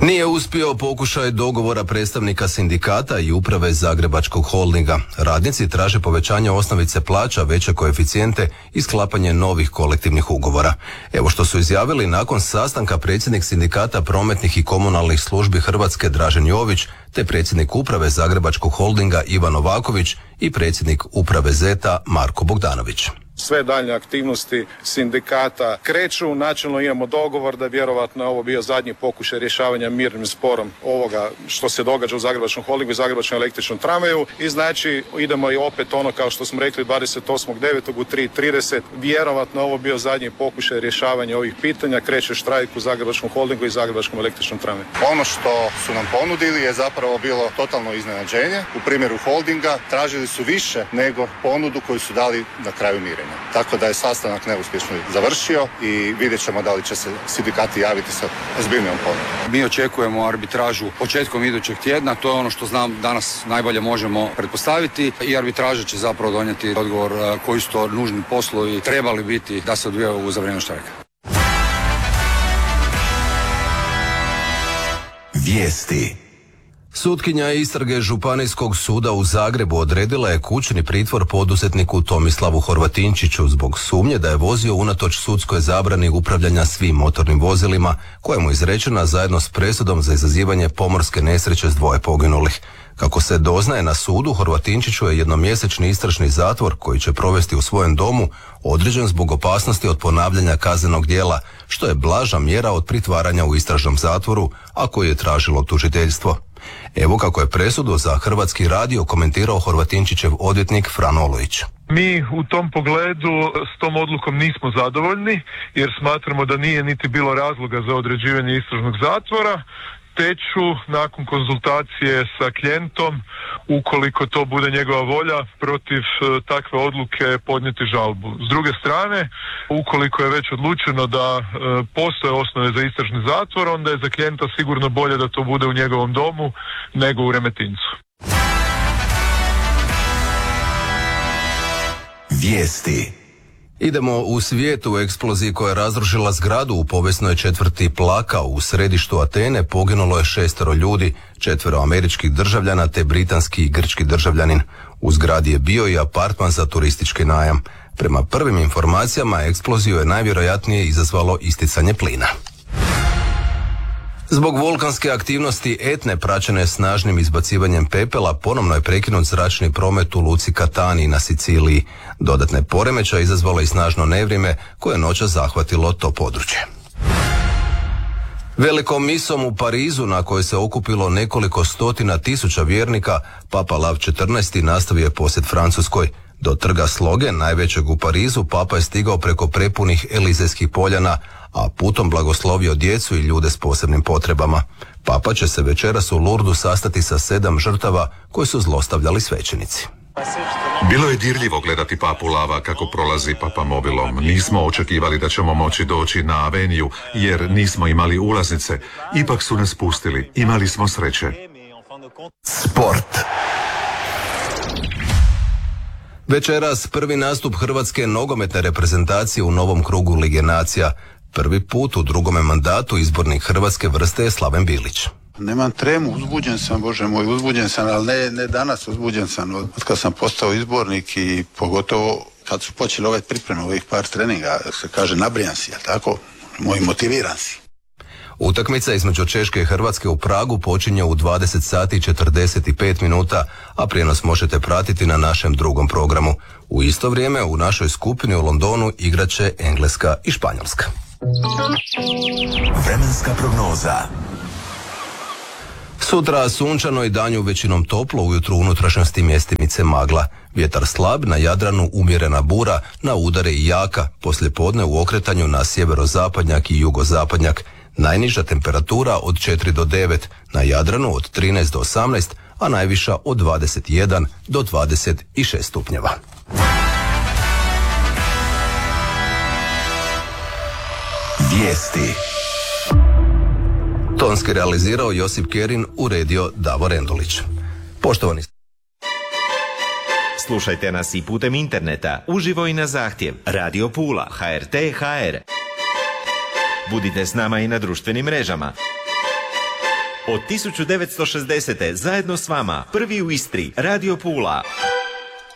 Nije uspio pokušaj dogovora predstavnika sindikata i uprave Zagrebačkog holdinga. Radnici traže povećanje osnovice plaća, veće koeficijente i sklapanje novih kolektivnih ugovora. Evo što su izjavili nakon sastanka predsjednik sindikata prometnih i komunalnih službi Hrvatske Dražen Jović, te predsjednik uprave Zagrebačkog holdinga Ivan Novaković i predsjednik uprave ZET-a Marko Bogdanović. Sve daljnje aktivnosti sindikata kreću. Načelno imamo dogovor da je vjerovatno ovo bio zadnji pokušaj rješavanja mirnim sporom ovoga što se događa u Zagrebačkom holdingu i Zagrebačkom električnom tramvaju. I znači idemo i opet ono kao što smo rekli 28.9. u 3:30. Vjerovatno ovo bio zadnji pokušaj rješavanja ovih pitanja. Kreće štrajk u Zagrebačkom holdingu i Zagrebačkom električnom tramvaju. Ono što su nam ponudili je zapravo bilo totalno iznenađenje. U primjeru holdinga tražili su više nego ponudu koju su dali na kraju mirenja. Tako da je sastanak neuspješno završio i vidjet ćemo da li će se sindikati javiti sa ozbiljnijom ponudom. Mi očekujemo arbitražu početkom idućeg tjedna, to je ono što znam danas najbolje možemo pretpostaviti i arbitraža će zapravo donijeti odgovor koji su to nužni poslovi trebali biti da se odvijaju za vrijeme štrajka. Vijesti. Sutkinja istrage Županijskog suda u Zagrebu odredila je kućni pritvor poduzetniku Tomislavu Horvatinčiću zbog sumnje da je vozio unatoč sudskoj zabrani upravljanja svim motornim vozilima, koja mu je izrečena zajedno s presudom za izazivanje pomorske nesreće s 2 poginulih. Kako se doznaje na sudu, Horvatinčiću je jednomjesečni istražni zatvor koji će provesti u svojem domu određen zbog opasnosti od ponavljanja kaznenog djela, što je blaža mjera od pritvaranja u istražnom zatvoru, a koju je tražilo tužiteljstvo. Evo kako je presudu za Hrvatski radio komentirao Horvatinčićev odvjetnik Fran Olović. Mi u tom pogledu s tom odlukom nismo zadovoljni jer smatramo da nije niti bilo razloga za određivanje istražnog zatvora, te ću nakon konzultacije sa klijentom, ukoliko to bude njegova volja, protiv takve odluke podnijeti žalbu. S druge strane, ukoliko je već odlučeno da postoje osnove za istražni zatvor, onda je za klijenta sigurno bolje da to bude u njegovom domu nego u Remetincu. Vijesti. Idemo u svijetu. Eksploziji koja je razrušila zgradu u povijesnoj četvrti Plaka u središtu Atene poginulo je 6 ljudi, 4 američkih državljana te britanski i grčki državljanin. U zgradi je bio i apartman za turistički najam. Prema prvim informacijama eksploziju je najvjerojatnije izazvalo isticanje plina. Zbog vulkanske aktivnosti Etne praćene snažnim izbacivanjem pepela ponovno je prekinut zračni promet u luci Catani na Siciliji. Dodatne poremećaje izazvalo i snažno nevrijeme koje je noćas zahvatilo to područje. Velikom misom u Parizu na kojoj se okupilo nekoliko stotina tisuća vjernika, Papa Lav XIV nastavio je posjet Francuskoj. Do trga Sloge, najvećeg u Parizu, Papa je stigao preko prepunih Elizejskih poljana, a putom blagoslovio djecu i ljude s posebnim potrebama. Papa će se večeras u Lourdu sastati sa 7 žrtava koje su zlostavljali svećenici. Bilo je dirljivo gledati Papu Lava kako prolazi papamobilom. Nismo očekivali da ćemo moći doći na Aveniju jer nismo imali ulaznice. Ipak su nas pustili. Imali smo sreće. Sport. Večeras prvi nastup hrvatske nogometne reprezentacije u novom krugu Lige nacija. Prvi put u drugome mandatu izbornik hrvatske vrste je Slaven Bilić. Nemam tremu, uzbuđen sam, Bože moj, uzbuđen sam, ali ne danas, uzbuđen sam od kad sam postao izbornik i pogotovo kad su počeli ove pripreme, ovih par treninga, se kaže nabrijan si, jel tako? Moj motiviran si. Utakmica između Češke i Hrvatske u Pragu počinje u 20 sati i 45 minuta, a prijenos možete pratiti na našem drugom programu. U isto vrijeme u našoj skupini u Londonu igraće Engleska i Španjolska. Vremenska prognoza. Sutra sunčano i danju većinom toplo, ujutro u unutrašnjosti mjestimice magla. Vjetar slab, na Jadranu umjerena bura, na udare i jaka, poslijepodne u okretanju na sjeverozapadnjak i jugozapadnjak. Najniža temperatura od 4 do 9, na Jadranu od 13 do 18, a najviša od 21 do 26 stupnjeva. Vijesti. Tonski realizirao Josip Kerin, uredio Davor Endulić. Poštovani. Slušajte nas i putem interneta, uživo i na zahtjev. Radio Pula, HRT HR. Budite s nama i na društvenim mrežama. Od 1960. zajedno s vama, prvi u Istri, Radio Pula.